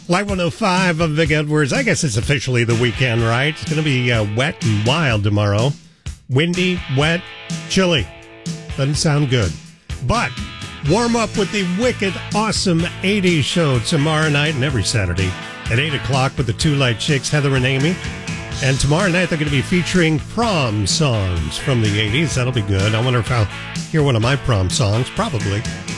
Light 105 of Vic Edwards. I guess it's officially the weekend, right? It's going to be wet and wild tomorrow. Windy, wet, chilly. Doesn't sound good. But warm up with the wicked, awesome 80s show tomorrow night and every Saturday at 8 o'clock with the Two Light Chicks, Heather and Amy. And tomorrow night they're going to be featuring prom songs from the 80s. That'll be good. I wonder if I'll hear one of my prom songs. Probably.